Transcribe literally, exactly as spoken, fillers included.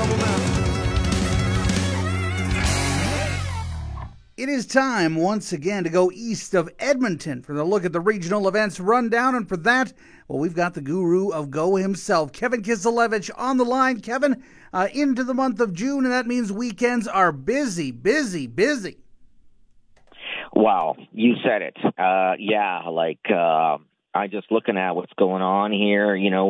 It is time once again to go east of Edmonton for the look at the regional events rundown. And for that, well, we've got the guru of Go himself, Kevin Kiselevich, on the line. Kevin, uh, into the month of June, and that means weekends are busy, busy, busy. Wow, you said it. Uh, yeah, like uh, I'm just looking at what's going on here. You know,